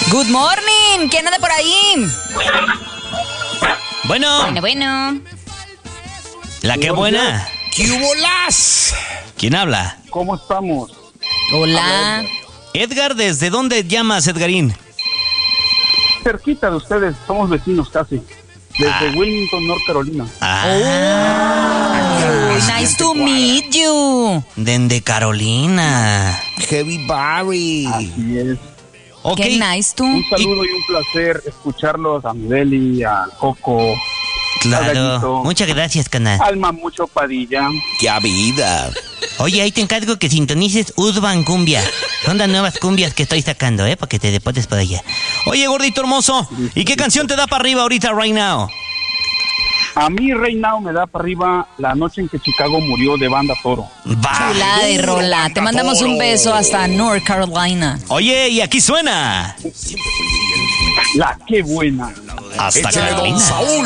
Good morning. ¿Quién anda por ahí? Bueno. Bueno. La que buena. ¿Qué hubo las? ¿Quién habla? ¿Cómo estamos? Hola. Edgar, ¿desde dónde llamas, Edgarín? Cerquita de ustedes, somos vecinos casi. Desde Wilmington, North Carolina. Nice to meet you. Desde Carolina. Heavy Barry. Así es. Ok. Qué nice tú. Un saludo y un placer escucharlos a Mibeli, a Coco, Claro. Gallito. Muchas gracias, canal. Alma Mucho Padilla. ¡Qué vida! Oye, ahí te encargo que sintonices Urban Cumbia. Son las nuevas cumbias que estoy sacando, para que te deportes por allá. Oye, gordito hermoso, ¿y qué canción te da para arriba ahorita, right now? A mí, Right Now, me da para arriba La Noche en que Chicago Murió de Banda Toro. Va. Chula de rola. Te mandamos un beso hasta North Carolina. Oye, y aquí suena. La Qué Buena. Hasta Échale, don Carolina. Saúl.